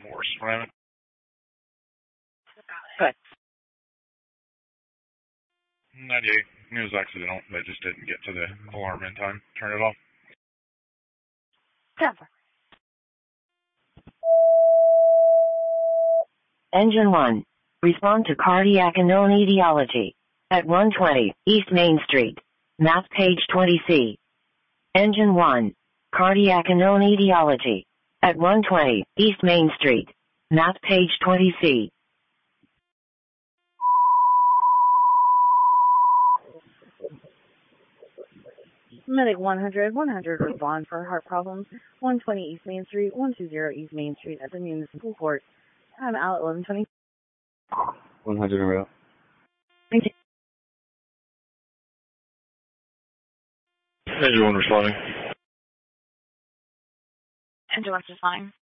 worse from it. Good. 98. It was accidental. They just didn't get to the alarm in time. Turn it off. Cover. Engine 1. Respond to cardiac unknown etiology. At 120 East Main Street. Map page 20C. Engine 1. Cardiac unknown etiology. At 120 East Main Street. Map page 20C. Medic 100, respond for heart problems. 120 East Main Street, 120 East Main Street at the municipal court. I'm out at 11:20. 100 in row. Thank you. Engine 1 responding. Engine 1 responding.